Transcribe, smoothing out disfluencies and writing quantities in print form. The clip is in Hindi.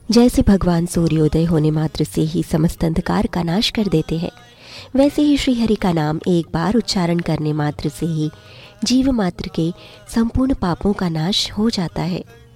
जैसे भगवान सूर्योदय होने मात्र से ही समस्त अंधकार का नाश कर देते हैं, वैसे ही श्रीहरि का नाम एक बार उच्चारण करने मात्र से ही जीव मात्र के संपूर्ण पापों का नाश हो जाता है।